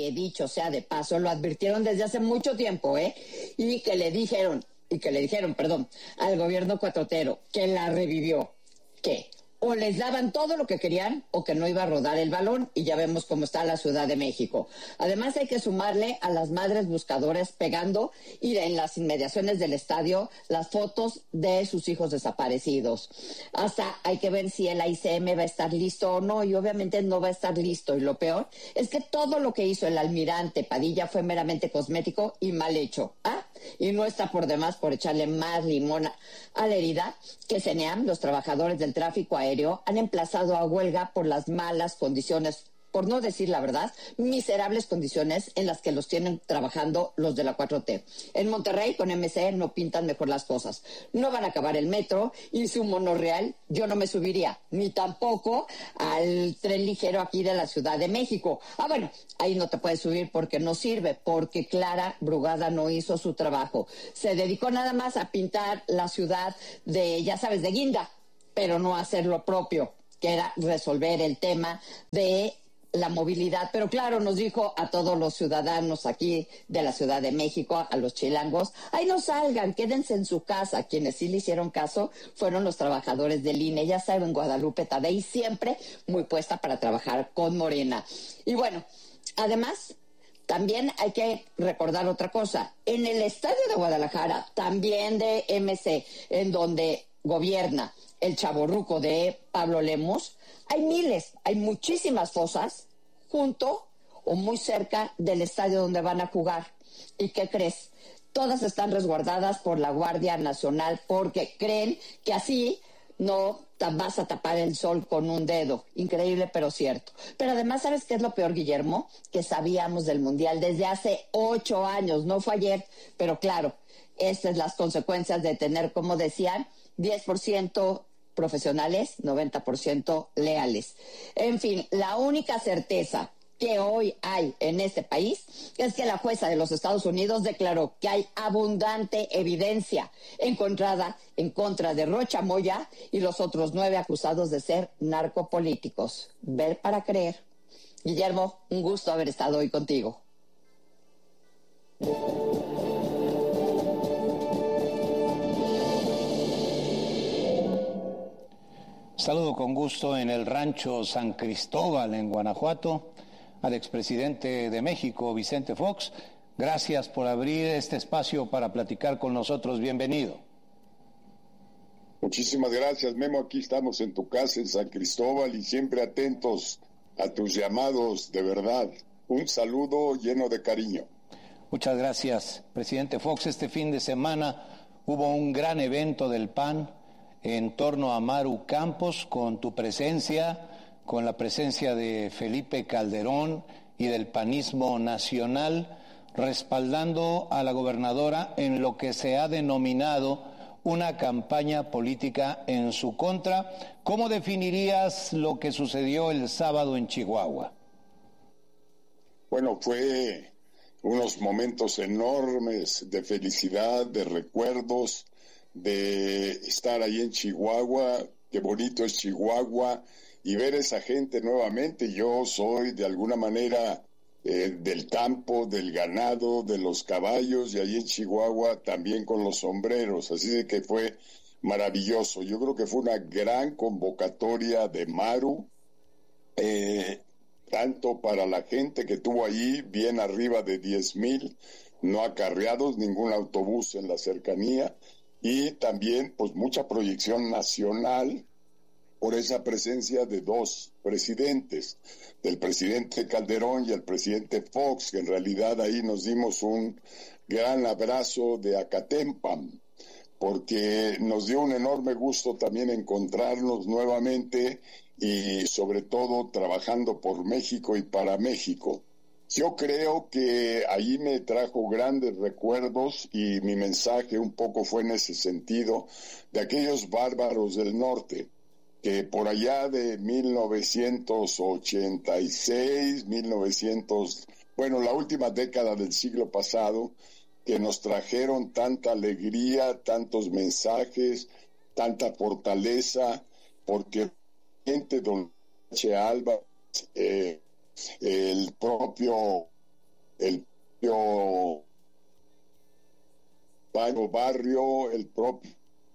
que dicho sea de paso, lo advirtieron desde hace mucho tiempo, y que le dijeron, al gobierno cuatrotero, que la revivió, que o les daban todo lo que querían o que no iba a rodar el balón, y ya vemos cómo está la Ciudad de México. Además hay que sumarle a las madres buscadoras pegando y en las inmediaciones del estadio las fotos de sus hijos desaparecidos. Hasta hay que ver si el AICM va a estar listo o no, y obviamente no va a estar listo, y lo peor es que todo lo que hizo el almirante Padilla fue meramente cosmético y mal hecho. Y no está por demás por echarle más limón a la herida que CENEAM, los trabajadores del tráfico aéreo, han emplazado a huelga por las malas condiciones, por no decir la verdad, miserables condiciones en las que los tienen trabajando los de la 4T. En Monterrey, con MC, no pintan mejor las cosas. No van a acabar el metro, y su monorreal yo no me subiría, ni tampoco al tren ligero aquí de la Ciudad de México. Bueno, ahí no te puedes subir porque no sirve, porque Clara Brugada no hizo su trabajo. Se dedicó nada más a pintar la ciudad de, ya sabes, de guinda, pero no a hacer lo propio, que era resolver el tema de la movilidad. Pero claro, nos dijo a todos los ciudadanos aquí de la Ciudad de México, a los chilangos, ahí no salgan, quédense en su casa. Quienes sí le hicieron caso fueron los trabajadores del INE. Ya saben, Guadalupe Tadei siempre muy puesta para trabajar con Morena. Y bueno, además, también hay que recordar otra cosa. En el estadio de Guadalajara, también de MC, en donde gobierna el chavorruco de Pablo Lemos, hay muchísimas fosas junto o muy cerca del estadio donde van a jugar. ¿Y qué crees? Todas están resguardadas por la Guardia Nacional porque creen que así no vas a tapar el sol con un dedo. Increíble, pero cierto. Pero además, ¿sabes qué es lo peor, Guillermo? Que sabíamos del Mundial desde hace 8 años, no fue ayer, pero claro, estas son las consecuencias de tener, como decían, 10% profesionales, 90% leales. En fin, la única certeza que hoy hay en este país es que la jueza de los Estados Unidos declaró que hay abundante evidencia encontrada en contra de Rocha Moya y los otros 9 acusados de ser narcopolíticos. Ver para creer. Guillermo, un gusto haber estado hoy contigo. Saludo con gusto en el rancho San Cristóbal, en Guanajuato, al expresidente de México, Vicente Fox. Gracias por abrir este espacio para platicar con nosotros. Bienvenido. Muchísimas gracias, Memo. Aquí estamos en tu casa en San Cristóbal y siempre atentos a tus llamados, de verdad. Un saludo lleno de cariño. Muchas gracias, presidente Fox. Este fin de semana hubo un gran evento del PAN en torno a Maru Campos, con tu presencia, con la presencia de Felipe Calderón y del panismo nacional, respaldando a la gobernadora en lo que se ha denominado una campaña política en su contra. ¿Cómo definirías lo que sucedió el sábado en Chihuahua? Bueno, fue unos momentos enormes de felicidad, de recuerdos, de estar ahí en Chihuahua. Qué bonito es Chihuahua, y ver esa gente nuevamente. Yo soy de alguna manera del campo, del ganado, de los caballos, y ahí en Chihuahua también con los sombreros, así de que fue maravilloso. Yo creo que fue una gran convocatoria de Maru, tanto para la gente que tuvo ahí, bien arriba de 10,000 no acarreados, ningún autobús en la cercanía, y también pues mucha proyección nacional por esa presencia de 2 presidentes, del presidente Calderón y el presidente Fox, que en realidad ahí nos dimos un gran abrazo de Acatempam, porque nos dio un enorme gusto también encontrarnos nuevamente y sobre todo trabajando por México y para México. Yo creo que ahí me trajo grandes recuerdos, y mi mensaje un poco fue en ese sentido, de aquellos bárbaros del norte, que por allá de 1986, la última década del siglo pasado, que nos trajeron tanta alegría, tantos mensajes, tanta fortaleza, porque gente don H. Alba, el propio el propio Barrio, el propio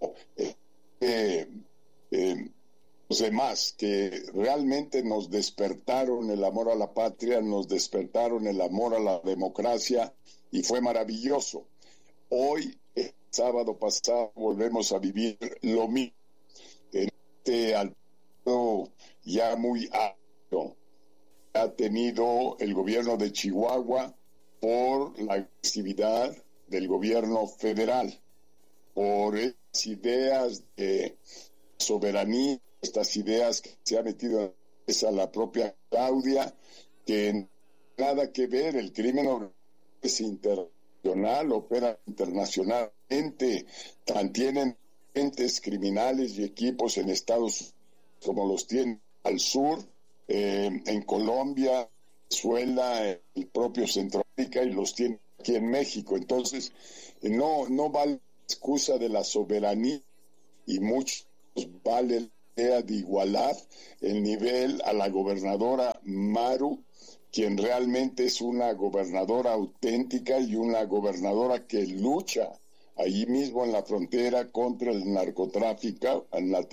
los demás que realmente nos despertaron el amor a la patria, nos despertaron el amor a la democracia y fue maravilloso. Hoy, el sábado pasado, volvemos a vivir lo mismo. En este alto ya muy alto ha tenido el gobierno de Chihuahua por la agresividad del gobierno federal, por esas ideas de soberanía, estas ideas que se ha metido a la propia Claudia, que nada que ver, el crimen es internacional, opera internacionalmente, tienen entes criminales y equipos en Estados Unidos como los tienen al sur, en Colombia, Venezuela, el propio Centroamérica, y los tiene aquí en México. Entonces, no vale la excusa de la soberanía, y muchos vale la idea de igualar el nivel a la gobernadora Maru, quien realmente es una gobernadora auténtica y una gobernadora que lucha allí mismo en la frontera contra el narcotráfico,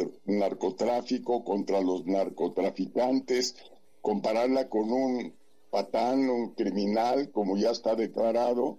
contra los narcotraficantes. Compararla con un patán, un criminal, como ya está declarado,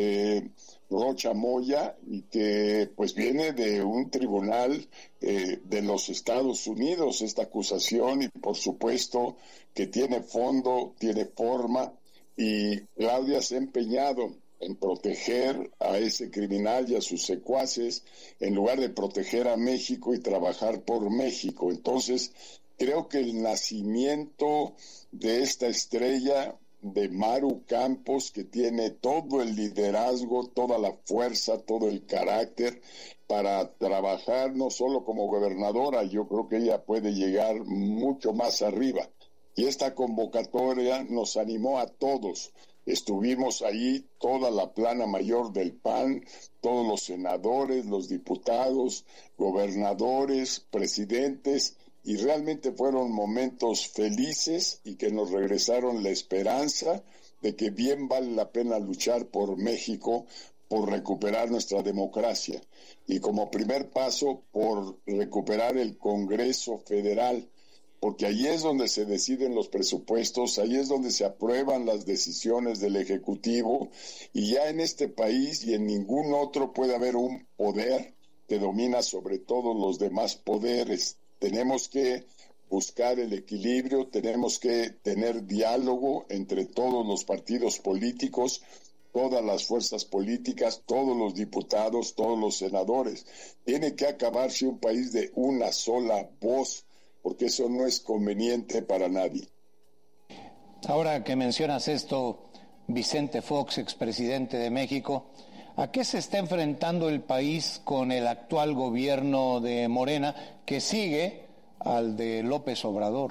Rocha Moya, y que pues viene de un tribunal de los Estados Unidos esta acusación, y por supuesto que tiene fondo, tiene forma, y Claudia se ha empeñado en proteger a ese criminal y a sus secuaces en lugar de proteger a México y trabajar por México. Entonces, creo que el nacimiento de esta estrella de Maru Campos, que tiene todo el liderazgo, toda la fuerza, todo el carácter para trabajar no solo como gobernadora, yo creo que ella puede llegar mucho más arriba. Y esta convocatoria nos animó a todos. Estuvimos ahí toda la plana mayor del PAN, todos los senadores, los diputados, gobernadores, presidentes, y realmente fueron momentos felices y que nos regresaron la esperanza de que bien vale la pena luchar por México, por recuperar nuestra democracia, y como primer paso por recuperar el Congreso Federal, porque ahí es donde se deciden los presupuestos, ahí es donde se aprueban las decisiones del Ejecutivo, y ya en este país y en ningún otro puede haber un poder que domina sobre todos los demás poderes. Tenemos que buscar el equilibrio, tenemos que tener diálogo entre todos los partidos políticos, todas las fuerzas políticas, todos los diputados, todos los senadores. Tiene que acabarse un país de una sola voz, porque eso no es conveniente para nadie. Ahora que mencionas esto, Vicente Fox, expresidente de México, ¿a qué se está enfrentando el país con el actual gobierno de Morena, que sigue al de López Obrador?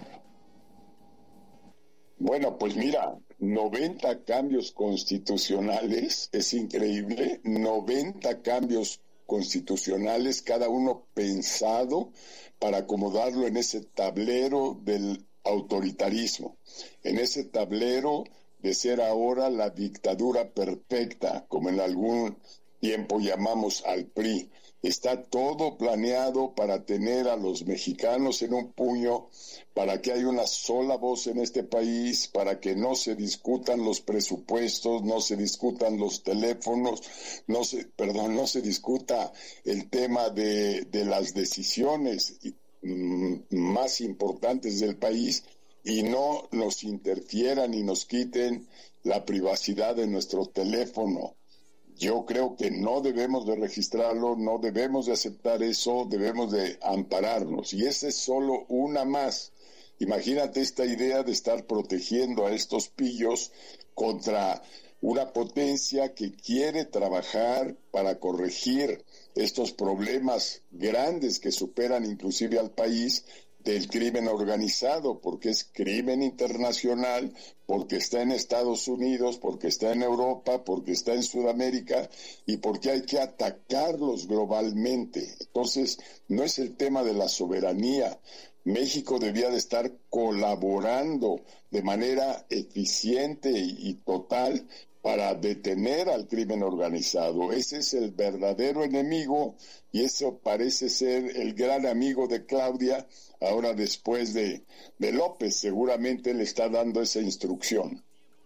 Bueno, pues mira, 90 cambios constitucionales, es increíble, 90 cambios constitucionales, cada uno pensado para acomodarlo en ese tablero del autoritarismo, en ese tablero de ser ahora la dictadura perfecta, como en algún tiempo llamamos al PRI. Está todo planeado para tener a los mexicanos en un puño, para que haya una sola voz en este país, para que no se discutan los presupuestos, no se discutan los teléfonos, no se discuta el tema de las decisiones más importantes del país, y no nos interfieran y nos quiten la privacidad de nuestro teléfono. Yo creo que no debemos de registrarlo, no debemos de aceptar eso, debemos de ampararnos. Y esa es solo una más. Imagínate esta idea de estar protegiendo a estos pillos contra una potencia que quiere trabajar para corregir estos problemas grandes que superan inclusive al país, del crimen organizado, porque es crimen internacional, porque está en Estados Unidos, porque está en Europa, porque está en Sudamérica, y porque hay que atacarlos globalmente. Entonces, no es el tema de la soberanía, México debía de estar colaborando de manera eficiente y total para detener al crimen organizado. Ese es el verdadero enemigo y eso parece ser el gran amigo de Claudia ahora después de López. Seguramente le está dando esa instrucción.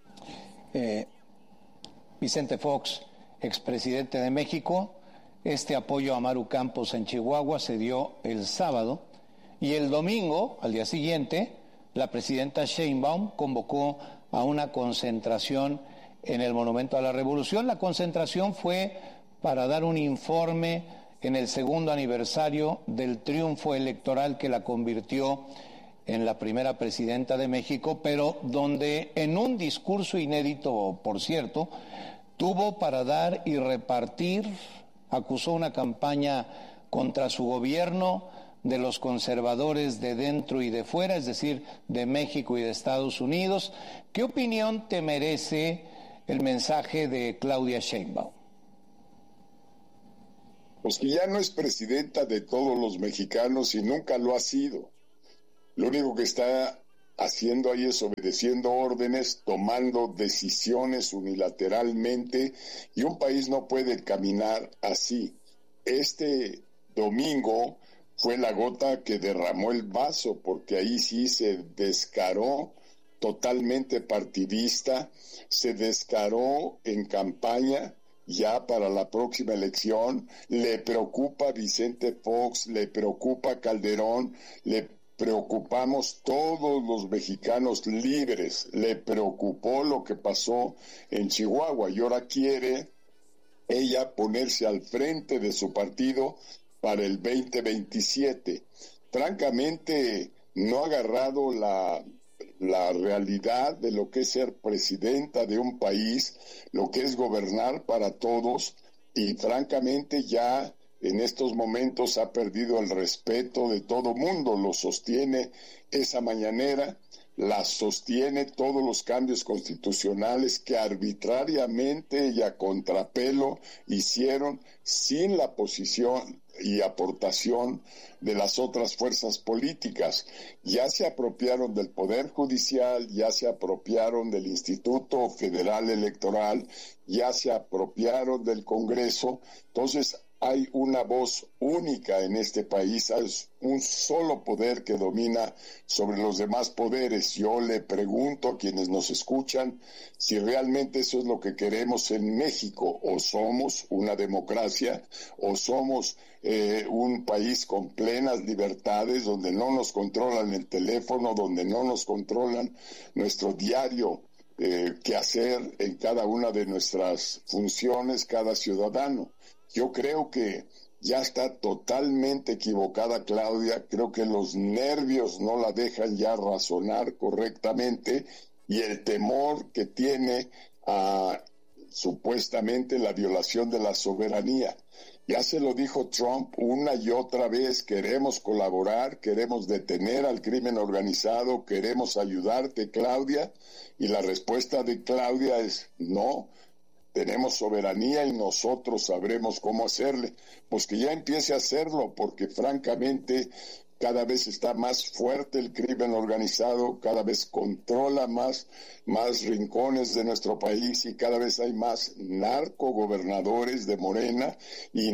Vicente Fox, expresidente de México, este apoyo a Maru Campos en Chihuahua se dio el sábado y el domingo, al día siguiente, la presidenta Sheinbaum convocó a una concentración en el Monumento a la Revolución. La concentración fue para dar un informe en el segundo aniversario del triunfo electoral que la convirtió en la primera presidenta de México, pero donde en un discurso inédito, por cierto, tuvo para dar y repartir, acusó una campaña contra su gobierno, de los conservadores de dentro y de fuera, es decir, de México y de Estados Unidos. ¿Qué opinión te merece el mensaje de Claudia Sheinbaum? Pues que ya no es presidenta de todos los mexicanos y nunca lo ha sido. Lo único que está haciendo ahí es obedeciendo órdenes, tomando decisiones unilateralmente, y un país no puede caminar así. Este domingo fue la gota que derramó el vaso, porque ahí sí se descaró totalmente partidista, se descaró en campaña ya para la próxima elección. Le preocupa a Vicente Fox, le preocupa a Calderón, le preocupamos todos los mexicanos libres, le preocupó lo que pasó en Chihuahua y ahora quiere ella ponerse al frente de su partido para el 2027. Francamente, no ha agarrado la realidad de lo que es ser presidenta de un país, lo que es gobernar para todos, y francamente ya en estos momentos ha perdido el respeto de todo mundo. Lo sostiene esa mañanera, la sostiene todos los cambios constitucionales que arbitrariamente y a contrapelo hicieron sin la posición y aportación de las otras fuerzas políticas. Ya se apropiaron del Poder Judicial, ya se apropiaron del Instituto Federal Electoral, ya se apropiaron del Congreso. Entonces hay una voz única en este país, hay un solo poder que domina sobre los demás poderes. Yo le pregunto a quienes nos escuchan si realmente eso es lo que queremos en México, o somos una democracia, o somos un país con plenas libertades, donde no nos controlan el teléfono, donde no nos controlan nuestro diario quehacer en cada una de nuestras funciones, cada ciudadano. Yo creo que ya está totalmente equivocada Claudia, creo que los nervios no la dejan ya razonar correctamente y el temor que tiene a supuestamente la violación de la soberanía. Ya se lo dijo Trump una y otra vez: queremos colaborar, queremos detener al crimen organizado, queremos ayudarte, Claudia, y la respuesta de Claudia es no. Tenemos soberanía y nosotros sabremos cómo hacerle. Pues que ya empiece a hacerlo, porque francamente cada vez está más fuerte el crimen organizado, cada vez controla más rincones de nuestro país y cada vez hay más narcogobernadores de Morena y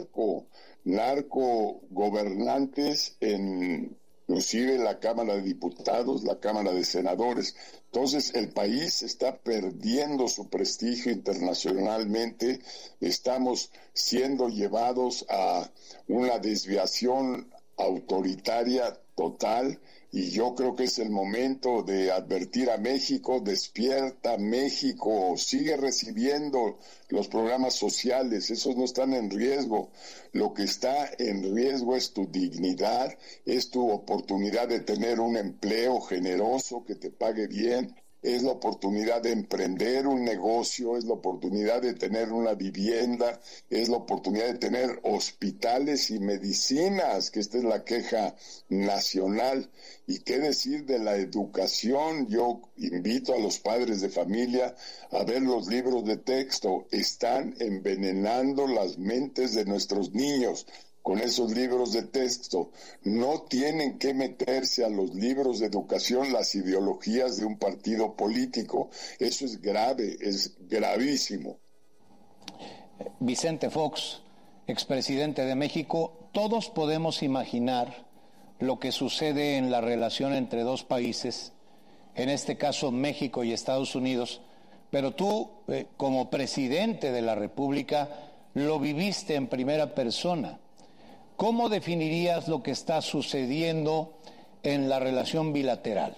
narcogobernantes en inclusive la Cámara de Diputados, la Cámara de Senadores. Entonces el país está perdiendo su prestigio internacionalmente, estamos siendo llevados a una desviación autoritaria total, y yo creo que es el momento de advertir a México: despierta México, sigue recibiendo los programas sociales, esos no están en riesgo. Lo que está en riesgo es tu dignidad, es tu oportunidad de tener un empleo generoso que te pague bien, es la oportunidad de emprender un negocio, es la oportunidad de tener una vivienda, es la oportunidad de tener hospitales y medicinas, que esta es la queja nacional. ¿Y qué decir de la educación? Yo invito a los padres de familia a ver los libros de texto. Están envenenando las mentes de nuestros niños. con esos libros de texto. No tienen que meterse a los libros de educación las ideologías de un partido político. Eso es grave, es gravísimo. Vicente Fox, expresidente de México, todos podemos imaginar lo que sucede en la relación entre dos países, en este caso México y Estados Unidos, pero tú, como presidente de la República, lo viviste en primera persona. ¿Cómo definirías lo que está sucediendo en la relación bilateral?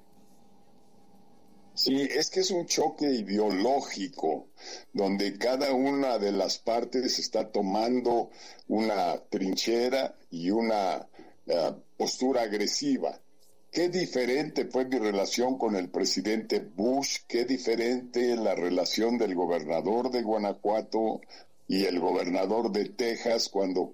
Sí, es que es un choque ideológico, donde cada una de las partes está tomando una trinchera y una postura agresiva. Qué diferente fue mi relación con el presidente Bush, qué diferente la relación del gobernador de Guanajuato y el gobernador de Texas cuando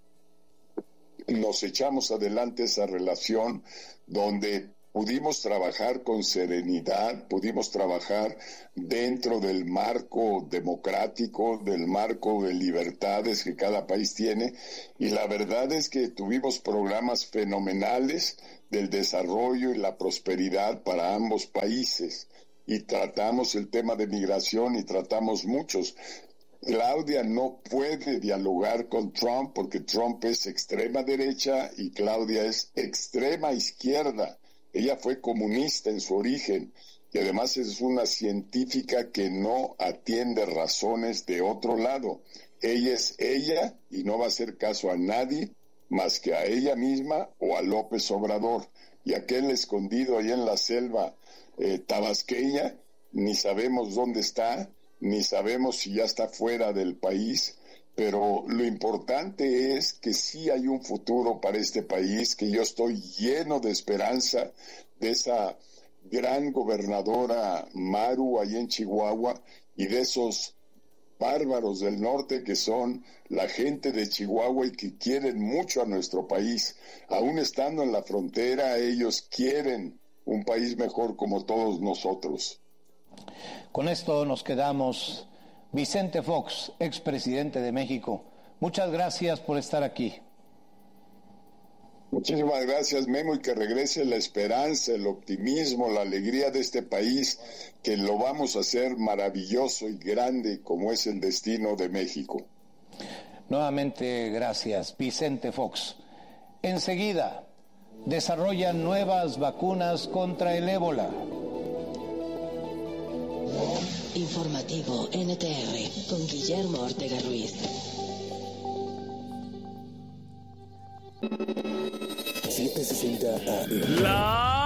nos echamos adelante esa relación donde pudimos trabajar con serenidad, pudimos trabajar dentro del marco democrático, del marco de libertades que cada país tiene, y la verdad es que tuvimos programas fenomenales del desarrollo y la prosperidad para ambos países, y tratamos el tema de migración y tratamos muchos. Claudia no puede dialogar con Trump porque Trump es extrema derecha y Claudia es extrema izquierda. Ella fue comunista en su origen y además es una científica que no atiende razones de otro lado. Ella es ella y no va a hacer caso a nadie más que a ella misma o a López Obrador. Y aquel escondido ahí en la selva tabasqueña, ni sabemos dónde está, ni sabemos si ya está fuera del país. Pero lo importante es que sí hay un futuro para este país, que yo estoy lleno de esperanza de esa gran gobernadora Maru ahí en Chihuahua y de esos bárbaros del norte que son la gente de Chihuahua y que quieren mucho a nuestro país. Aún estando en la frontera, ellos quieren un país mejor como todos nosotros. Con esto nos quedamos. Vicente Fox, expresidente de México, muchas gracias por estar aquí. Muchísimas gracias, Memo, y que regrese la esperanza, el optimismo, la alegría de este país, que lo vamos a hacer maravilloso y grande como es el destino de México. Nuevamente, gracias, Vicente Fox. Enseguida, desarrollan nuevas vacunas contra el ébola. Informativo NTR con Guillermo Ortega Ruiz. 760 AM. La